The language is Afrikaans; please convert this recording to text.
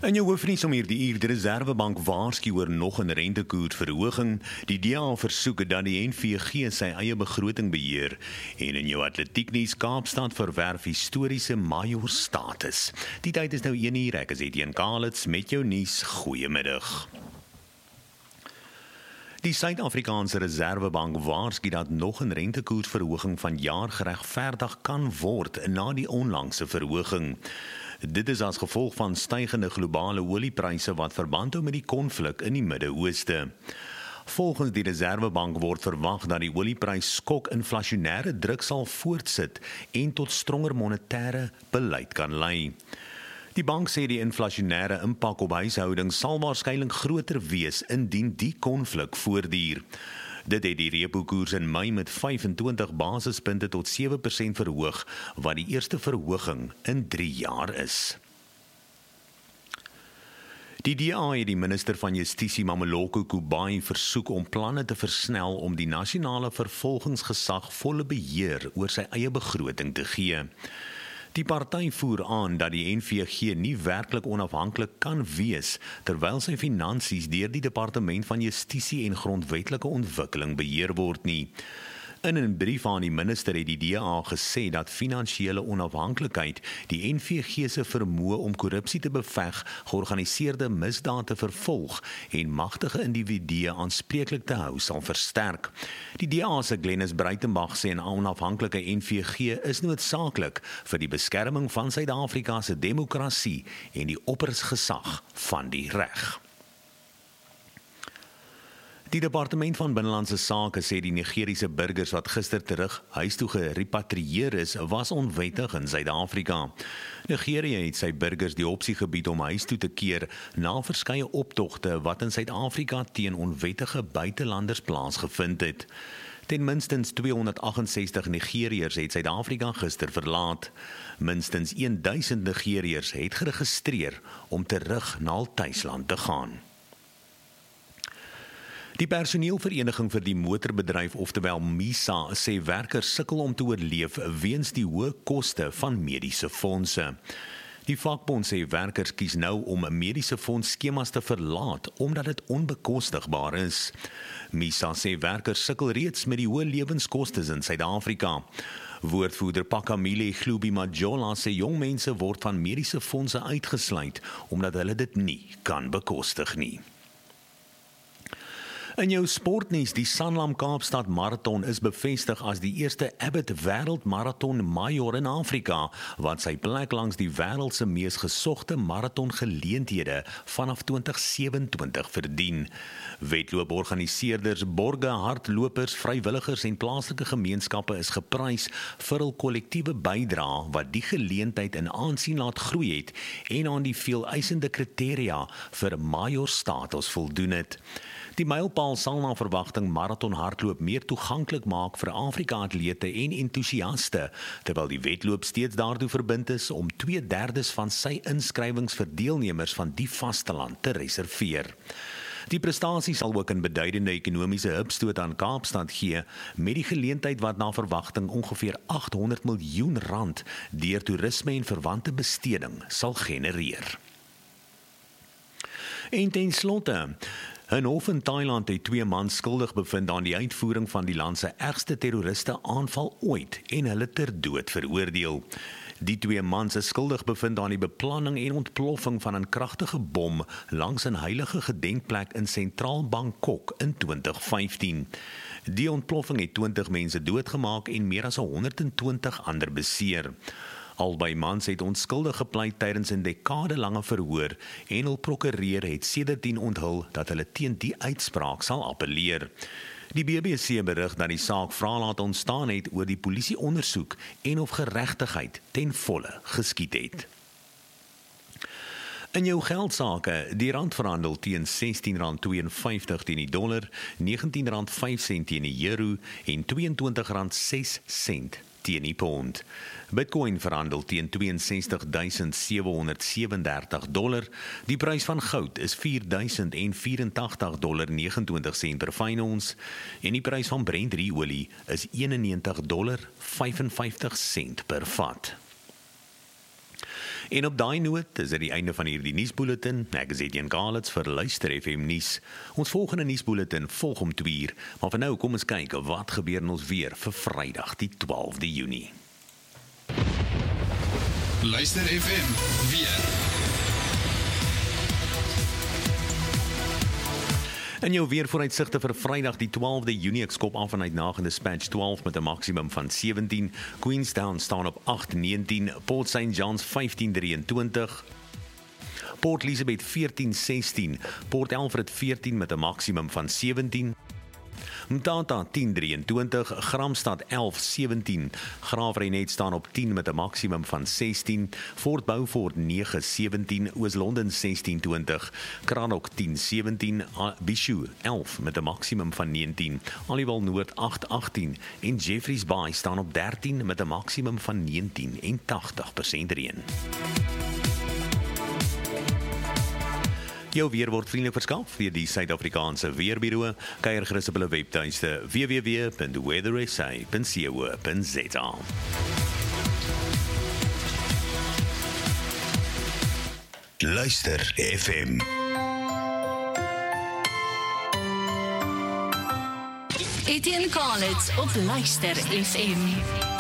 In jou hoofnuus om hierdie uur, die Reserwebank waarsku oor nog 'n rentekoersverhoging. Die DA versoek dat die NVG sy eie begroting beheer. En in jou atletieknuus, Kaapstad verwerf historiese majorstatus. Die tyd is nou 1 uur, ek is Etienne Kalitz met jou nuus. Goeiemiddag. Die Suid-Afrikaanse Reserwebank waarsku dat nog 'n rentekoersverhoging vanjaar geregverdig kan word na die onlangse verhoging. Dit is as gevolg van stygende globale oliepryse wat verband hou met die konflik in die Midde-Ooste. Volgens die Reserwebank word verwag dat die olieprys skok inflasionêre druk sal voortsit en tot stronger monetêre beleid kan lei. Die bank sê die inflasionêre impak op huishoudings sal waarskynlik groter wees indien die konflik voortduur. Dit het die repo-koers in Mei met 25 basispunte tot 7% verhoog, wat die eerste verhoging in 3 jaar is. Die DA het die minister van Justisie Mameloko Kubayi versoek om planne te versnel om die nasionale vervolgingsgesag volle beheer oor sy eie begroting te gee. Die party voer aan dat die NVG nie werklik onafhanklik kan wees terwyl sy finansies deur die Departement van Justisie en Grondwetlike Ontwikkeling beheer word nie. In 'n brief aan die minister het die DA gesê dat finansiële onafhanklikheid die NVG se vermoë om korrupsie te beveg, georganiseerde misdaad te vervolg en magtige individue aanspreeklik te hou sal versterk. Die DA se Glenys Breitenbach sê 'n onafhanklike NVG is noodsaaklik vir die beskerming van Suid-Afrika se demokrasie en die oppersgesag van die reg. Die Departement van Binnelandse Sake sê die Nigeriese burgers wat gister terug huis toe gerepatrieer is, was onwettig in Suid-Afrika. Nigerië het sy burgers die opsie gebied om huis toe te keer na verskeie optogte wat in Suid-Afrika teen onwettige buitelanders plaasgevind het. Ten minstens 268 Nigeriërs het Suid-Afrika gister verlaat. Minstens 1000 Nigeriërs het geregistreer om terug na hul tuisland te gaan. Die personeelvereniging vir die motorbedryf, oftewel MISA, sê werkers sukkel om te oorleef weens die hoë koste van mediese fondse. Die vakbond sê werkers kies nou om mediese fonds skemas te verlaat omdat dit onbekostigbaar is. MISA sê werkers sukkel reeds met die hoë lewenskostes in Suid-Afrika. Woordvoerder Pakamile Hlubi Majola sê jong mense word van mediese fondse uitgesluit omdat hulle dit nie kan bekostig nie. In jou sportnuus, die Sanlam Kaapstad Marathon is bevestig as die eerste Abbott Wêreldmarathon major in Afrika, wat sy plek langs die wêreld se mees gesogte marathongeleenthede vanaf 2027 verdien. Wedlooporganiseerders, borge, hardlopers, vrywilligers en plaaslike gemeenskappe is geprys vir hul kollektiewe bydrae wat die geleentheid in aansien laat groei het en aan die veeleisende kriteria vir majorstatus voldoen het. Die mylpaal sal na verwagting marathonhardloop meer toeganklik maak vir Afrika-atlete en entoesiaste, terwyl die wedloop steeds daartoe verbind is om 2/3 van sy inskrywings vir deelnemers van die vasteland te reserveer. Die prestasie sal ook 'n beduidende ekonomiese hupstoot aan Kaapstad gee, met die geleentheid wat na verwagting ongeveer R800 miljoen deur toerisme en verwante besteding sal genereer. En ten slotte, 'n hof in Thailand het 2 mans skuldig bevind aan die uitvoering van die land se ergste terroriste aanval ooit en hulle ter dood veroordeel. Die 2 mans is skuldig bevind aan die beplanning en ontploffing van 'n kragtige bom langs 'n heilige gedenkplek in sentraal Bangkok in 2015. Die ontploffing het 20 mense doodgemaak en meer as 120 ander beseer. Albei mans het onskuldig gepleit tydens 'n dekadelange verhoor en hul prokureur het sedertdien onthul dat hulle teen die uitspraak sal appeleer. Die BBC berig dat die saak vrae laat ontstaan het oor die polisie ondersoek en of geregtigheid ten volle geskied het. In jou geldsake, die rand verhandel teen R16.52 teen die dollar, R19.05 teen die euro en R22.06 teen die pond. Bitcoin verhandel teen $62,737. Die prys van goud is $4,084,29 per fyn ons en die prys van Brent olie is $91,55 per vat. En op daai noot is dit die einde van hierdie nuusbulletin. Ek is Etienne Kalitz vir Luister FM nuus. Ons volgende nuusbulletin volg om 2:00, maar vir nou kom ons kyk wat gebeur in ons weer vir Vrydag die 12de Junie. Luister FM weer. In jou weervooruitsigte vir Vrydag die 12de Junie, ek skop af vanuit Nag en Dispatch 12 met 'n maksimum van 17, Queenstown staan op 8:19, Port St. John's 15:23, Port Elizabeth 14:16, Port Alfred 14 met 'n maksimum van 17, Mtata 10:23, Gramstad 11:17, Graafrenet staan op 10 met 'n maksimum van 16, Fort Beaufort 9:17, Oos-London 16:20, Cranach 10:17, Bishu 11 met 'n maksimum van 19, Aliwal Noord 8:18 en Jeffreys Bay staan op 13 met 'n maksimum van 19 en 80% reën. Jou weer word vriendelik verskaf deur die Suid-Afrikaanse Weerbureau. Kyk gerus op hulle webtuiste www.weathersa.co.za. Luister FM. Etienne Kalitz op Luister FM.